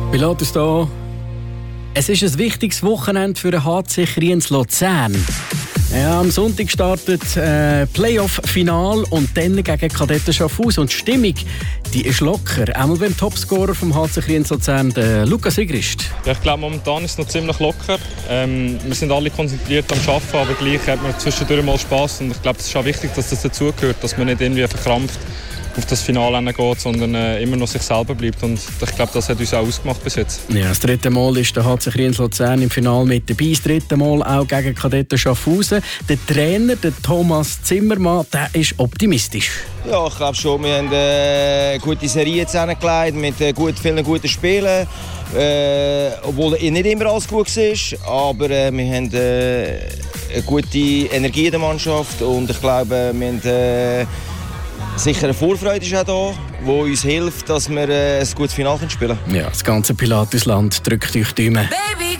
Pilatus da. Es ist ein wichtiges Wochenende für den HC Kriens Luzern. Ja, am Sonntag startet Playoff-Final und dann gegen Kadetten Schaffhausen. Und die Stimmung, die ist locker. Einmal beim Topscorer vom HC Kriens Luzern, der Lukas Sigrist. Ja, ich glaube, momentan ist es noch ziemlich locker. Wir sind alle konzentriert am Arbeiten, aber gleich hat man zwischendurch mal Spass. Und ich glaube, es ist auch wichtig, dass das dazugehört, dass man nicht irgendwie verkrampft auf das Finale geht, sondern immer noch sich selber bleibt. Und ich glaube, das hat uns auch ausgemacht bis jetzt. Ja, das dritte Mal ist der HC Kriens Luzern im Finale mit dabei. Das dritte Mal auch gegen Kadetten Schaffhausen. Der Trainer, der Thomas Zimmermann, der ist optimistisch. Ja, ich glaube schon. Wir haben eine gute Serie zusammengelegt mit vielen guten Spielen. Obwohl nicht immer alles gut war. Aber wir haben eine gute Energie in der Mannschaft. Und ich glaube, wir haben sicher eine Vorfreude ist auch da, die uns hilft, dass wir ein gutes Finale spielen können. Ja, das ganze Pilatusland drückt euch die Daumen.